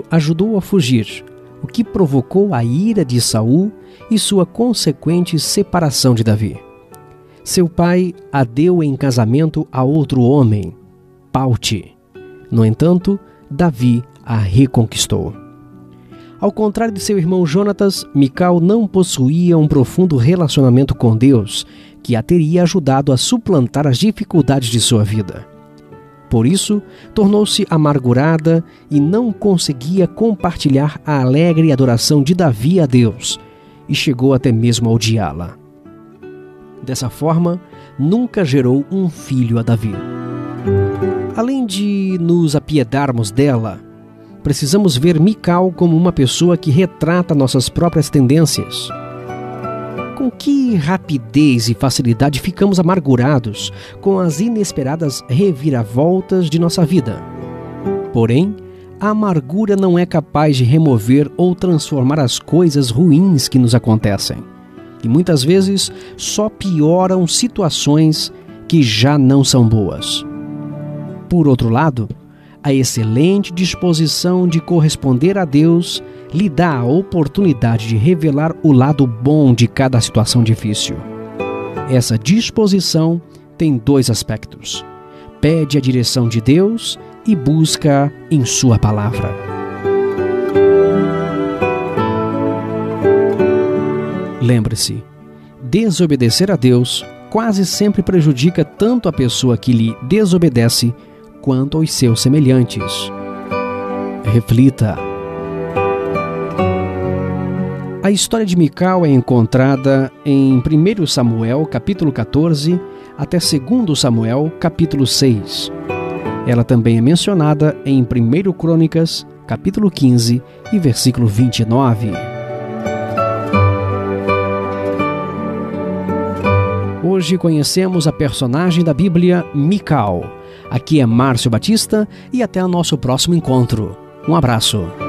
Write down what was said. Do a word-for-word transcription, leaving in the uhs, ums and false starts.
ajudou a fugir, o que provocou a ira de Saul e sua consequente separação de Davi. Seu pai a deu em casamento a outro homem, Paute. No entanto, Davi a reconquistou. Ao contrário de seu irmão Jonatas, Mical não possuía um profundo relacionamento com Deus, que a teria ajudado a suplantar as dificuldades de sua vida. Por isso, tornou-se amargurada e não conseguia compartilhar a alegre adoração de Davi a Deus, e chegou até mesmo a odiá-la. Dessa forma, nunca gerou um filho a Davi. Além de nos apiedarmos dela, precisamos ver Mical como uma pessoa que retrata nossas próprias tendências. Com que rapidez e facilidade ficamos amargurados com as inesperadas reviravoltas de nossa vida. Porém, a amargura não é capaz de remover ou transformar as coisas ruins que nos acontecem. E muitas vezes só pioram situações que já não são boas. Por outro lado, a excelente disposição de corresponder a Deus lhe dá a oportunidade de revelar o lado bom de cada situação difícil. Essa disposição tem dois aspectos: pede a direção de Deus e busca em sua palavra. Lembre-se, desobedecer a Deus quase sempre prejudica tanto a pessoa que lhe desobedece quanto aos seus semelhantes. Reflita. A história de Mical é encontrada em primeiro Samuel, capítulo catorze, até segundo Samuel, capítulo seis. Ela também é mencionada em primeiro Crônicas, capítulo quinze e versículo vinte e nove. Hoje conhecemos a personagem da Bíblia, Mical. Aqui é Márcio Batista e até o nosso próximo encontro. Um abraço.